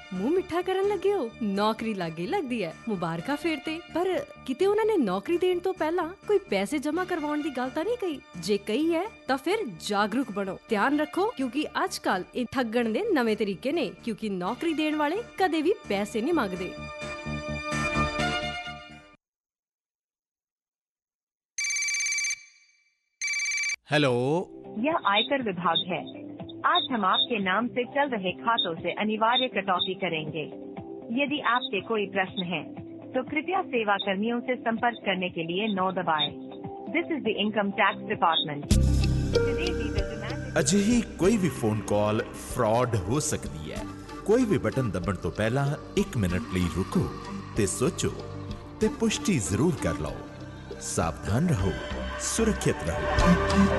ਮੂੰਹ ਮਿੱਠਾ ਕਰਨ ਲੱਗੇ ਹੋ? ਨੌਕਰੀ ਲੱਗੇ ਲੱਗਦੀ ਹੈ, ਮੁਬਾਰਕਾਂ ਫੇਰ ਤੇ। ਪਰ ਕਿਤੇ ਉਹਨਾਂ ਨੇ ਨੌਕਰੀ ਦੇਣ ਤੋਂ ਪਹਿਲਾਂ ਕੋਈ ਪੈਸੇ ਜਮ੍ਹਾਂ ਕਰਵਾਉਣ ਦੀ ਗੱਲ ਤਾਂ ਨਹੀਂ ਕਹੀ? ਜੇ ਕਹੀ ਹੈ ਤਾਂ ਫਿਰ ਜਾਗਰੂਕ ਬਣੋ, ਧਿਆਨ ਰੱਖੋ, ਕਿਉਂਕਿ ਅੱਜ ਕੱਲ ਇਹ ਠੱਗਣ ਦੇ ਨਵੇਂ ਤਰੀਕੇ ਨੇ, ਕਿਉਂਕਿ ਨੌਕਰੀ ਦੇਣ ਵਾਲੇ ਕਦੇ ਵੀ ਪੈਸੇ ਨਹੀਂ ਮੰਗਦੇ। हेलो, यह आयकर विभाग है। आज हम आपके नाम से चल रहे खातों से अनिवार्य कटौती करेंगे। यदि आपके कोई प्रश्न है तो कृपया सेवा कर्मियों से संपर्क करने के लिए 9 दबाएं। This is the income tax department. ਅਜਿਹੀ ਕੋਈ ਵੀ ਫੋਨ ਕਾਲ ਫਰਾਡ ਹੋ ਸਕਦੀ ਹੈ। ਕੋਈ ਵੀ ਬਟਨ ਦਬਣ ਤੋਂ ਪਹਿਲਾਂ 1 ਮਿੰਟ ਲਈ ਰੁਕੋ ਤੇ ਸੋਚੋ ਤੇ ਪੁਸ਼ਟੀ ਜ਼ਰੂਰ ਕਰ ਲਓ। ਸਾਵਧਾਨ ਰਹੋ, ਸੁਰੱਖਿਅਤ ਰਹੋ।